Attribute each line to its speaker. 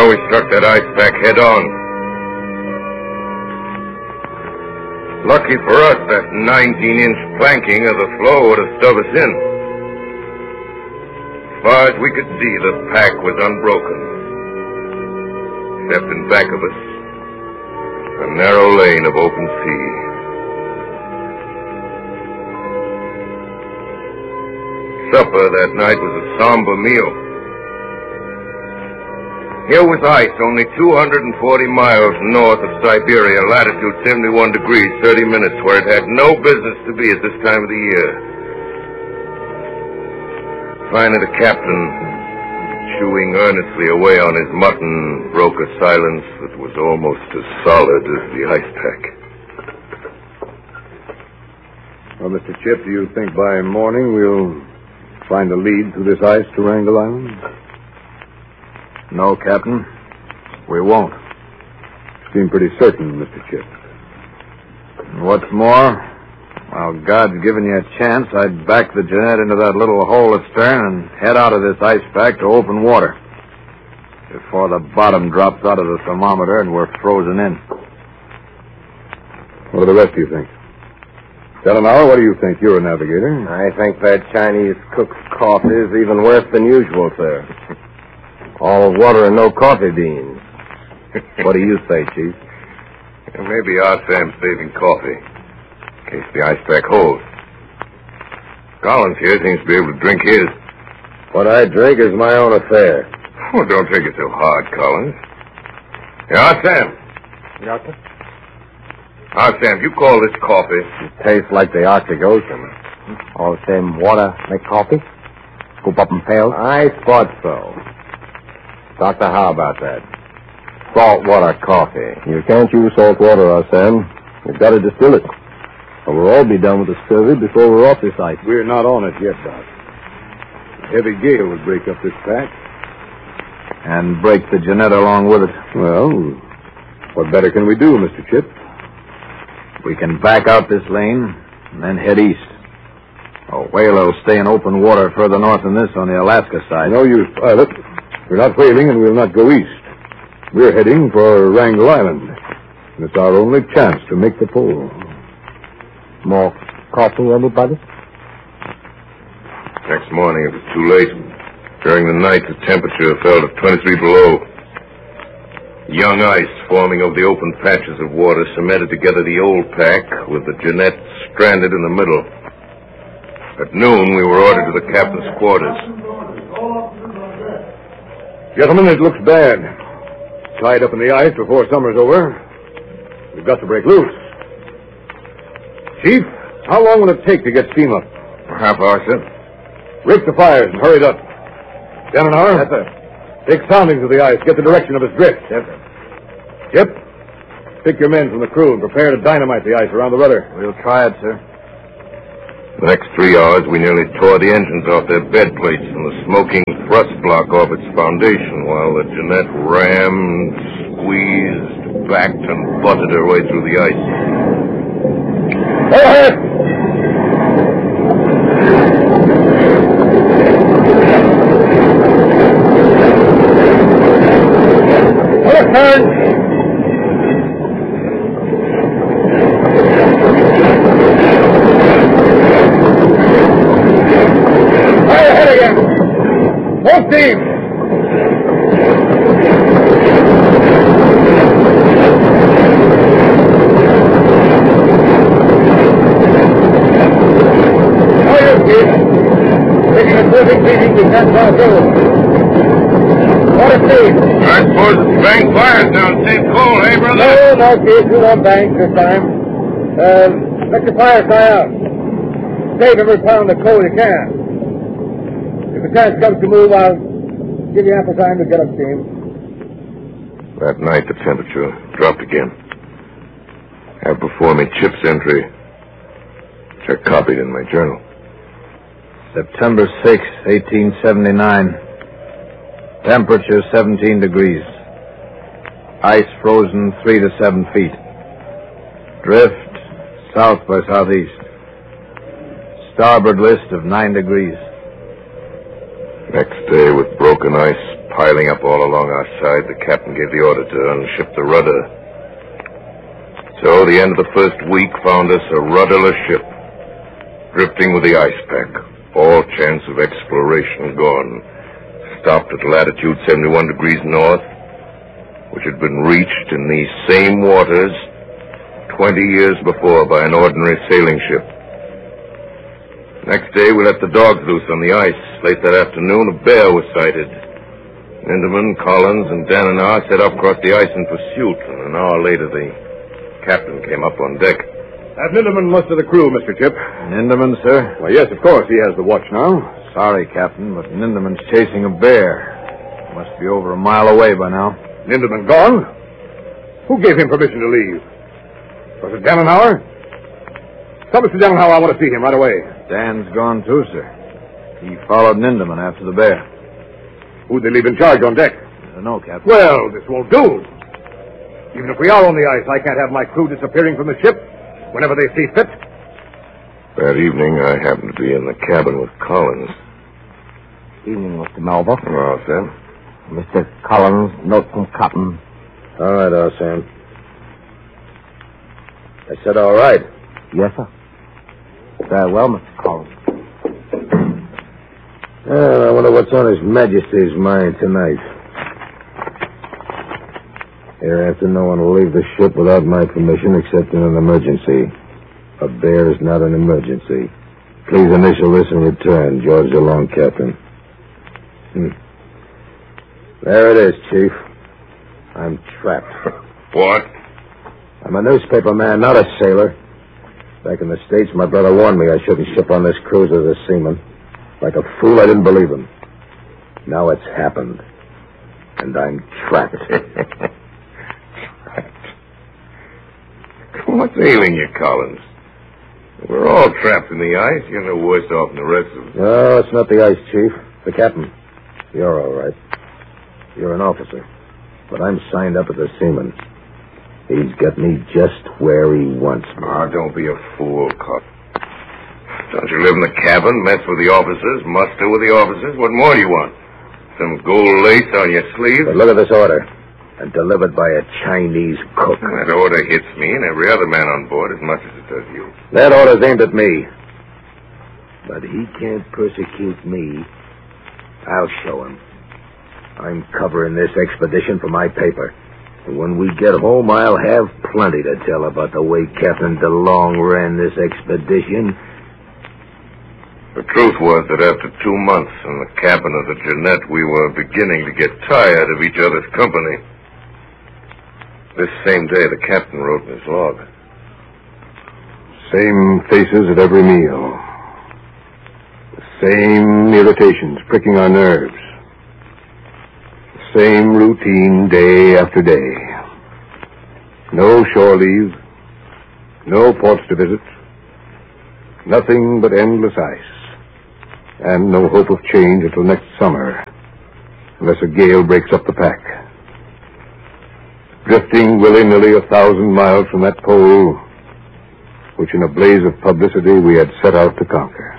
Speaker 1: Now we struck that ice pack head on. Lucky for us, that 19-inch planking of the floe would have stove us in. As far as we could see, the pack was unbroken. Except in back of us, a narrow lane of open sea. Supper that night was a somber meal. Here was ice only 240 miles north of Siberia, latitude 71 degrees, 30 minutes, where it had no business to be at this time of the year. Finally, the captain, chewing earnestly away on his mutton, broke a silence that was almost as solid as the ice pack.
Speaker 2: Well, Mr. Chip, do you think by morning we'll find a lead through this ice to Wrangel Island?
Speaker 3: No, Captain. We won't.
Speaker 2: Seem pretty certain, Mr. Chip.
Speaker 3: What's more, while God's given you a chance, I'd back the Jeanette into that little hole astern and head out of this ice pack to open water before the bottom drops out of the thermometer and we're frozen in.
Speaker 2: What do the rest of you think? Delanow, what do you think? You're a navigator.
Speaker 4: I think that Chinese cook's coffee is even worse than usual, sir. All water and no coffee beans. What do you say, Chief?
Speaker 1: Maybe our Sam's saving coffee, in case the ice pack holds. Collins here seems to be able to drink his.
Speaker 4: What I drink is my own affair.
Speaker 1: Oh, don't take it so hard, Collins. Yeah, Sam.
Speaker 4: Yes, sir?
Speaker 1: Sam, you call this coffee?
Speaker 4: It tastes like the Arctic Ocean. All the same water make coffee? Scoop up in pails? I thought so. Doctor, how about that? Saltwater coffee. You can't use salt water, Sam. You've got to distill it. Or we'll all be done with the scurvy before we're off this ice.
Speaker 2: We're not on it yet, Doc. A heavy gale would break up this pack.
Speaker 3: And break the Jeanette along with it.
Speaker 2: Well, what better can we do, Mr. Chip?
Speaker 3: We can back out this lane and then head east. A whaler will stay in open water further north than this on the Alaska side.
Speaker 2: No use, pilot. We're not whaling and we'll not go east. We're heading for Wrangel Island. And it's our only chance to make the pole.
Speaker 4: More coffee, anybody?
Speaker 1: Next morning, it was too late. During the night, the temperature fell to 23 below. Young ice forming over the open patches of water cemented together the old pack with the Jeanette stranded in the middle. At noon, we were ordered to the captain's quarters.
Speaker 2: Gentlemen, it looks bad. Tied up in the ice before summer's over. We've got to break loose. Chief, how long will it take to get steam up?
Speaker 1: A half hour, sir.
Speaker 2: Rake the fires and hurry it up. Danenauer?
Speaker 4: Yes, sir.
Speaker 2: Take soundings of the ice. Get the direction of its drift.
Speaker 4: Yes, sir.
Speaker 2: Chip, pick your men from the crew and prepare to dynamite the ice around the rudder.
Speaker 3: We'll try it, sir.
Speaker 1: The next 3 hours, we nearly tore the engines off their bed plates and the smoking thrust block off its foundation while the Jeanette rammed, squeezed, backed, and butted her way through the ice.
Speaker 2: Go ahead! Put a turn! Full steam! How are you, Chief? Taking a terrific beating we can't fall through. What a steam!
Speaker 1: I suppose it's bang fires down St. Cole, eh, brother?
Speaker 2: No, Chief. You don't bang this time. Let the fire die out. Save every pound of coal you can. If the chance comes to move, I'll give you ample time to get up steam.
Speaker 1: That night, the temperature dropped again. I have before me Chip's entry, which I copied in my journal.
Speaker 3: September 6, 1879. Temperature 17 degrees. Ice frozen 3 to 7 feet. Drift south by southeast. Starboard list of 9 degrees.
Speaker 1: Next day, with broken ice piling up all along our side, the captain gave the order to unship the rudder. So the end of the first week found us a rudderless ship, drifting with the ice pack. All chance of exploration gone. Stopped at latitude 71 degrees north, which had been reached in these same waters 20 years before by an ordinary sailing ship. Next day, we let the dogs loose on the ice. Late that afternoon, a bear was sighted. Ninderman, Collins, and Dananar set off across the ice in pursuit, and an hour later, the captain came up on deck.
Speaker 2: Have Ninderman most of the crew, Mr. Chip?
Speaker 3: Ninderman, sir?
Speaker 2: Well, yes, of course. He has the watch now.
Speaker 3: Sorry, Captain, but Ninderman's chasing a bear. Must be over a mile away by now.
Speaker 2: Ninderman gone? Who gave him permission to leave? Was it Dannenhauer? Tell Mr. Dannenhauer I want to see him right away.
Speaker 3: Dan's gone too, sir. He followed Ninderman after the bear.
Speaker 2: Who'd they leave in charge on deck?
Speaker 3: I don't know, Captain.
Speaker 2: Well, this won't do. Even if we are on the ice, I can't have my crew disappearing from the ship whenever they see fit.
Speaker 1: That evening, I happened to be in the cabin with Collins.
Speaker 4: Evening, Mr. Melba.
Speaker 1: Well, Sam.
Speaker 4: Mr. Collins, note from Cotton.
Speaker 2: All right, Sam. I said all right.
Speaker 4: Yes, sir. Very well, Mr. Collins.
Speaker 2: Well, I wonder what's on His Majesty's mind tonight. Hereafter, no one will leave the ship without my permission except in an emergency. A bear is not an emergency. Please initial this and return. George DeLong, Captain. There it is, Chief. I'm trapped.
Speaker 1: What?
Speaker 2: I'm a newspaper man, not a sailor. Back in the States, my brother warned me I shouldn't ship on this cruise as a seaman. Like a fool, I didn't believe him. Now it's happened. And I'm trapped.
Speaker 1: What's ailing you, Collins? We're all trapped in the ice. You're no worse off than the rest of us.
Speaker 2: No, it's not the ice, Chief. The captain. You're all right. You're an officer. But I'm signed up as a seaman. He's got me just where he wants me.
Speaker 1: Oh, don't be a fool, Cot. Don't you live in the cabin, mess with the officers, muster with the officers? What more do you want? Some gold lace on your sleeve?
Speaker 2: But look at this order. And delivered by a Chinese cook.
Speaker 1: That order hits me and every other man on board as much as it does you.
Speaker 2: That order's aimed at me. But he can't persecute me. I'll show him. I'm covering this expedition for my paper. And when we get home, I'll have plenty to tell about the way Captain DeLong ran this expedition.
Speaker 1: The truth was that after 2 months in the cabin of the Jeanette, we were beginning to get tired of each other's company. This same day, the captain wrote in his log.
Speaker 5: Same faces at every meal. The same irritations pricking our nerves. The same routine day after day. No shore leave. No ports to visit. Nothing but endless ice. And no hope of change until next summer, unless a gale breaks up the pack. Drifting willy-nilly 1,000 miles from that pole, which in a blaze of publicity we had set out to conquer.